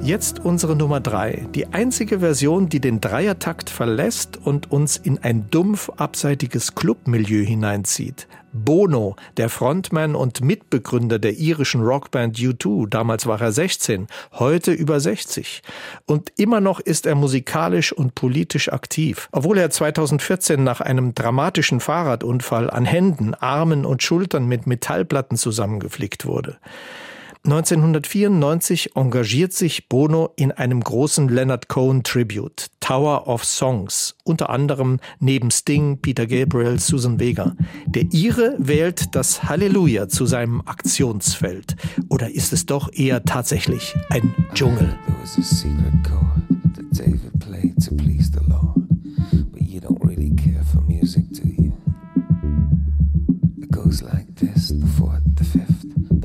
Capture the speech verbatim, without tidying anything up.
Jetzt unsere Nummer drei. Die einzige Version, die den Dreiertakt verlässt und uns in ein dumpf abseitiges Clubmilieu hineinzieht. Bono, der Frontman und Mitbegründer der irischen Rockband U zwei, damals war er sechzehn, heute über sechzig. Und immer noch ist er musikalisch und politisch aktiv. Obwohl er zweitausendvierzehn nach einem dramatischen Fahrradunfall an Händen, Armen und Schultern mit Metallplatten zusammengeflickt wurde. neunzehnhundertvierundneunzig engagiert sich Bono in einem großen Leonard Cohen Tribute, Tower of Songs, unter anderem neben Sting, Peter Gabriel, Susan Vega. Der Ire wählt das Halleluja zu seinem Aktionsfeld. Oder ist es doch eher tatsächlich ein Dschungel? There was a secret chord that David played to please the Lord, but you don't really care for music, do you? It goes like this before